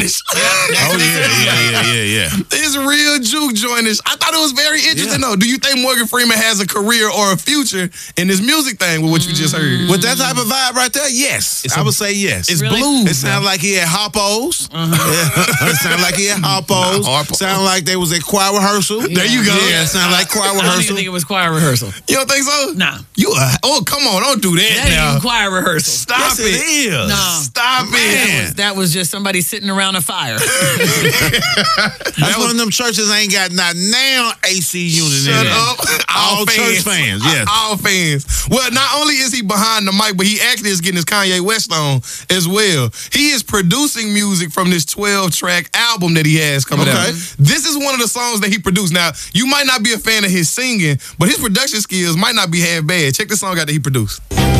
jointish. Yeah. It's real juke jointish. I thought it was very interesting though. Do you think Morgan Freeman has a career or a future in this music thing with what you just heard? With that type of vibe right there, yes. I would say yes. It's Really? blues. It sounds like he had hoppos. It sounds like he had hoppos. Sound like they was at choir rehearsal. There you go. Yeah, it sound like choir I don't even rehearsal. think it was choir rehearsal. You don't think so? Nah. Oh, come on. Don't do that, That ain't now. even choir rehearsal. Stop Yes, it. it is. No. Stop it. That was just somebody sitting around a fire. That's one of them churches ain't got not now AC unit in Shut it. up. All church fans, yes. All fans. Well, not only is he behind the mic, but he actually is getting his Kanye West on as well. He is producing music from this 12-track album that he has coming out. This is one of the songs that he produced. Now, you might not be a fan of his singing, but his production skills might not be half bad. Check this song out that he produced.